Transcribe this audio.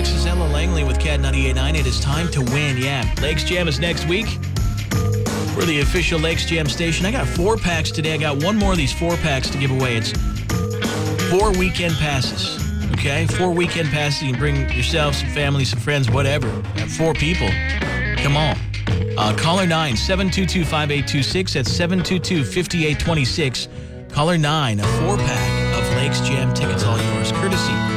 Texas. Ella Langley with Cat 98.9. It is time to win. Yeah, Lakes Jam is next week. We're the official Lakes Jam station. I got 4 packs today. I got one more of these 4 packs to give away. It's 4 weekend passes. Okay, 4 weekend passes. You can bring yourself, some family, some friends, whatever. 4 people. Come on. Caller 9, 722-5826. That's 722-5826. Caller 9, a 4-pack of Lakes Jam tickets, all yours. Courtesy